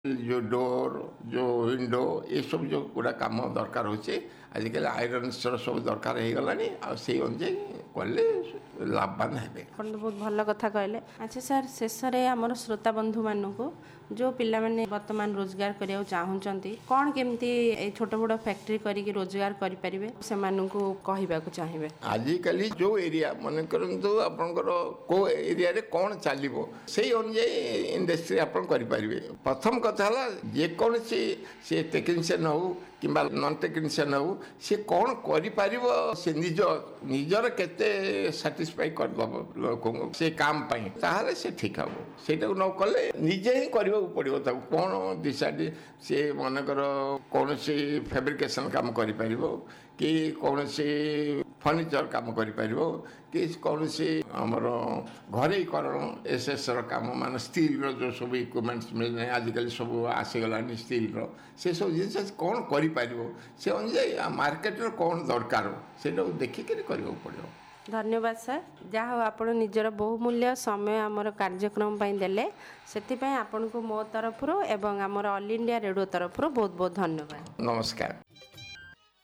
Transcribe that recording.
जो डोर जो विंडो ये सब जो गुड़ा कम दरकार होचे आजिकल आयरन सब दरकार हो गलानी आ से अनुଯାयी कले लाभवान हेबे। ଆପଣ ବହୁତ ଭଲ କଥା କହିଲେ। ଆଚ୍ଛା ସାର୍, ଶେଷରେ ଆମର ଶ୍ରୋତା ବନ୍ଧୁମାନଙ୍କୁ ଯେଉଁ ପିଲାମାନେ ବର୍ତ୍ତମାନ ରୋଜଗାର କରିବାକୁ ଚାହୁଁଛନ୍ତି କ'ଣ କେମିତି ଏଇ ଛୋଟ ବଡ଼ ଫ୍ୟାକ୍ଟ୍ରି କରିକି ରୋଜଗାର କରିପାରିବେ ସେମାନଙ୍କୁ କହିବାକୁ ଚାହିଁବେ? आजिकल जो एरिया मन करंतु आपनकर को एरिया रे कौन चलिबो सेही अनुଯାयी इंडस्ट्री आपन करि परिबे। प्रथम कथा हला जे कौन से टेक्नीशियन हो किंबा नॉन टेक्नीशियन हो से कौन करि परिबो से निजर केते सैटिस्फाई कर लोक से काम पाई ताहाले से ठीक हबो। सेटा न कले निजे ही करबा पड़िबो ता कौन डिसाइड से मनकर कौन से फैब्रिकेशन काम करि परिबो कि कौन से फर्निचर काम करि परिबो कि कौन से हमर घरेकरण एसएसर काम मान स्टील रो जो सब इक्विपमेंट्स मिलने आजिकल सब आसीगलानी स्टील रो से सब जिनिस कौन करि परिबो से अनुଯାयी मार्केट रो कौन दरकार सेटा देखि के करबा पड़िबो। धन्यवाद सर, जहाँ आप निजर बहुमूल्य समय आमर कार्यक्रम देले से आपन को मो तरफ एवं आमर ऑल इंडिया रेडियो तरफ बहुत बहुत धन्यवाद। नमस्कार।